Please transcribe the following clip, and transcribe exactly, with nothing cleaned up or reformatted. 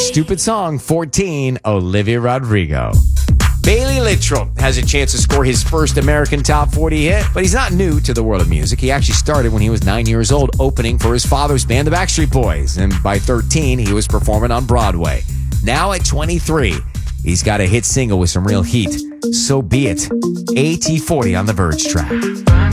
Stupid Song, fourteen, Olivia Rodrigo. Bailey Littrell has a chance to score his first American Top forty hit, but he's not new to the world of music. He actually started when he was nine years old, opening for his father's band, the Backstreet Boys. And by thirteen, he was performing on Broadway. Now at twenty-three, he's got a hit single with some real heat. So Be It. A T forty on the Verge track.